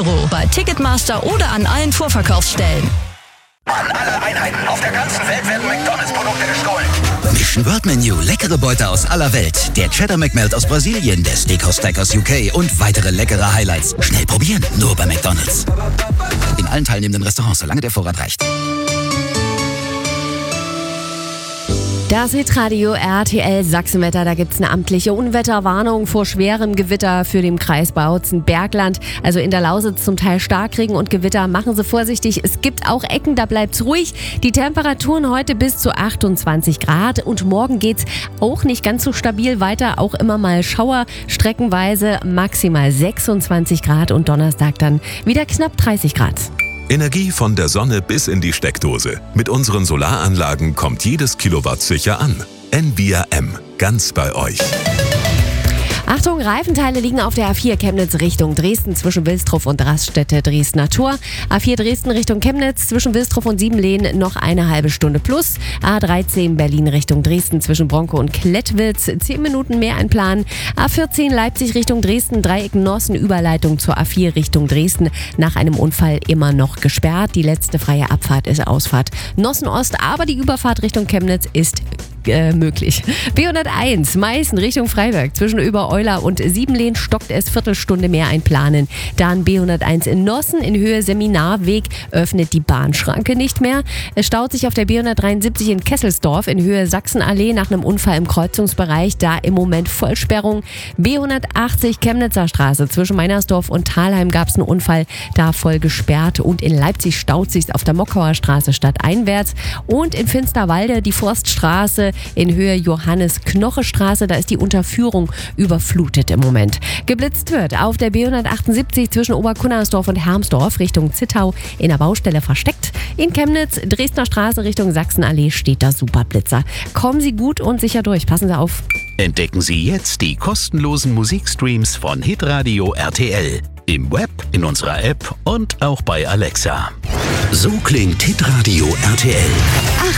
€ bei Ticketmaster oder an allen Vorverkaufsstellen. An alle Einheiten auf der ganzen Welt werden McDonalds-Produkte gestohlen. Mission World Menu, leckere Beute aus aller Welt. Der Cheddar McMelt aus Brasilien, der Steakhouse Stack aus UK und weitere leckere Highlights. Schnell probieren, nur bei McDonalds. In allen teilnehmenden Restaurants, solange der Vorrat reicht. Das Hitradio RTL Sachsenwetter, da gibt's eine amtliche Unwetterwarnung vor schwerem Gewitter für den Kreis Bautzen-Bergland. Also in der Lausitz zum Teil Starkregen und Gewitter. Machen Sie vorsichtig, es gibt auch Ecken, da bleibt's ruhig. Die Temperaturen heute bis zu 28 Grad und morgen geht's auch nicht ganz so stabil weiter. Auch immer mal Schauer, streckenweise maximal 26 Grad und Donnerstag dann wieder knapp 30 Grad. Energie von der Sonne bis in die Steckdose. Mit unseren Solaranlagen kommt jedes Kilowatt sicher an. NBRM, ganz bei euch. Achtung, Reifenteile liegen auf der A4 Chemnitz Richtung Dresden zwischen Wilstrow und Raststätte Dresdner Tor. A4 Dresden Richtung Chemnitz zwischen Wilstrow und Siebenlehn noch eine halbe Stunde plus. A13 Berlin Richtung Dresden zwischen Bronco und Klettwitz 10 Minuten mehr einplanen. A14 Leipzig Richtung Dresden, Dreieck Nossen, Überleitung zur A4 Richtung Dresden. Nach einem Unfall immer noch gesperrt. Die letzte freie Abfahrt ist Ausfahrt Nossen Ost, aber die Überfahrt Richtung Chemnitz ist möglich. B101 Meißen Richtung Freiberg zwischen Übereuler und Siebenlehn stockt es Viertelstunde mehr einplanen. Dann B101 in Nossen in Höhe Seminarweg öffnet die Bahnschranke nicht mehr. Es staut sich auf der B173 in Kesselsdorf in Höhe Sachsenallee nach einem Unfall im Kreuzungsbereich. Da im Moment Vollsperrung. B180 Chemnitzer Straße zwischen Meinersdorf und Thalheim gab es einen Unfall. Da voll gesperrt. Und in Leipzig staut sich auf der Mockauer Straße stadteinwärts. Und in Finsterwalde die Forststraße in Höhe Johannes-Knoche-Straße, da ist die Unterführung überflutet im Moment. Geblitzt wird auf der B178 zwischen Oberkunnersdorf und Hermsdorf Richtung Zittau in der Baustelle versteckt. In Chemnitz, Dresdner Straße Richtung Sachsenallee steht der Superblitzer. Kommen Sie gut und sicher durch, passen Sie auf. Entdecken Sie jetzt die kostenlosen Musikstreams von Hitradio RTL. Im Web, in unserer App und auch bei Alexa. So klingt Hitradio RTL.